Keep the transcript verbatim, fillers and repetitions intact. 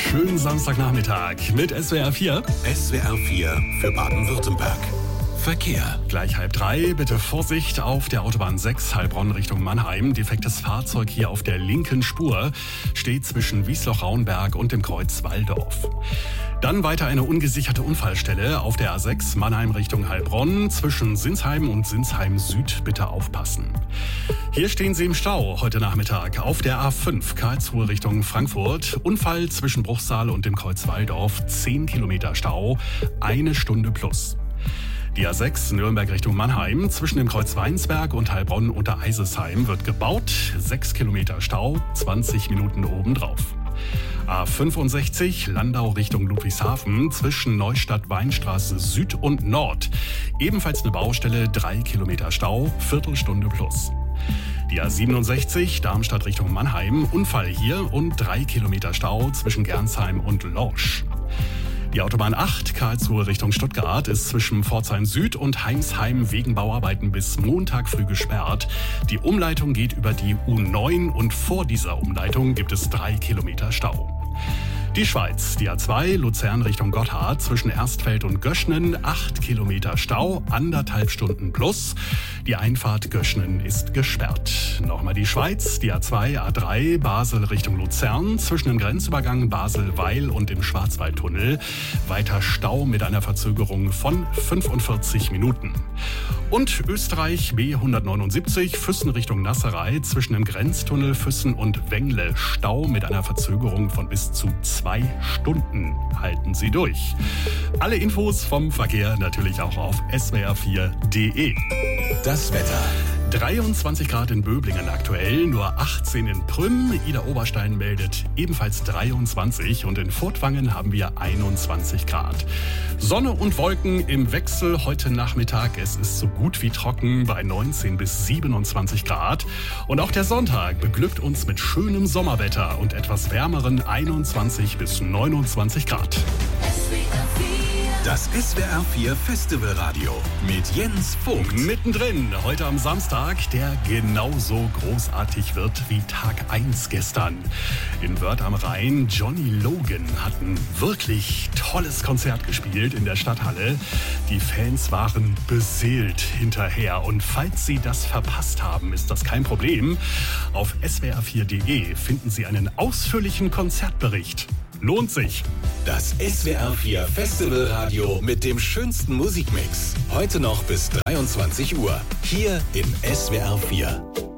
Schönen Samstagnachmittag mit S W R vier. S W R vier für Baden-Württemberg. Verkehr. Gleich halb drei. Bitte Vorsicht auf der Autobahn sechs, Heilbronn Richtung Mannheim. Defektes Fahrzeug hier auf der linken Spur. Steht zwischen Wiesloch-Raunberg und dem Kreuz Walldorf. Dann weiter eine ungesicherte Unfallstelle auf der A sechs, Mannheim Richtung Heilbronn. Zwischen Sinsheim und Sinsheim Süd bitte aufpassen. Hier stehen Sie im Stau heute Nachmittag auf der A fünf, Karlsruhe Richtung Frankfurt. Unfall zwischen Bruchsal und dem Kreuz Walldorf. zehn Kilometer Stau, eine Stunde plus. Die A sechs, Nürnberg Richtung Mannheim, zwischen dem Kreuz Weinsberg und Heilbronn unter Eisesheim wird gebaut. sechs Kilometer Stau, zwanzig Minuten obendrauf. A fünfundsechzig, Landau Richtung Ludwigshafen, zwischen Neustadt-Weinstraße Süd und Nord. Ebenfalls eine Baustelle, drei Kilometer Stau, Viertelstunde plus. Die A siebenundsechzig, Darmstadt Richtung Mannheim, Unfall hier und drei Kilometer Stau zwischen Gernsheim und Lorsch. Die Autobahn acht, Karlsruhe Richtung Stuttgart, ist zwischen Pforzheim Süd und Heimsheim wegen Bauarbeiten bis Montag früh gesperrt. Die Umleitung geht über die U neun und vor dieser Umleitung gibt es drei Kilometer Stau. Die Schweiz, die A zwei, Luzern Richtung Gotthard, zwischen Erstfeld und Göschnen, acht Kilometer Stau, anderthalb Stunden plus. Die Einfahrt Göschnen ist gesperrt. Nochmal die Schweiz, die A zwei, A drei, Basel Richtung Luzern, zwischen dem Grenzübergang Basel-Weil und dem Schwarzwaldtunnel. Weiter Stau mit einer Verzögerung von fünfundvierzig Minuten. Und Österreich B hundertneunundsiebzig, Füssen Richtung Nasserei, zwischen dem Grenztunnel Füssen und Wengle. Stau mit einer Verzögerung von bis zu zwei Stunden. Halten Sie durch. Alle Infos vom Verkehr natürlich auch auf S W R vier Punkt de. Das Wetter. dreiundzwanzig Grad in Böblingen aktuell, nur achtzehn in Prüm. Ida Oberstein meldet ebenfalls dreiundzwanzig und in Furtwangen haben wir einundzwanzig Grad. Sonne und Wolken im Wechsel heute Nachmittag. Es ist so gut wie trocken bei neunzehn bis siebenundzwanzig Grad. Und auch der Sonntag beglückt uns mit schönem Sommerwetter und etwas wärmeren einundzwanzig bis neunundzwanzig Grad. Das S W R vier Festivalradio mit Jens Vogt. Mittendrin, heute am Samstag, der genauso großartig wird wie Tag eins gestern. In Wörth am Rhein, Johnny Logan hat ein wirklich tolles Konzert gespielt in der Stadthalle. Die Fans waren beseelt hinterher. Und falls Sie das verpasst haben, ist das kein Problem. Auf S W R vier Punkt de finden Sie einen ausführlichen Konzertbericht. Lohnt sich. Das S W R vier Festivalradio mit dem schönsten Musikmix. Heute noch bis dreiundzwanzig Uhr. Hier im S W R vier.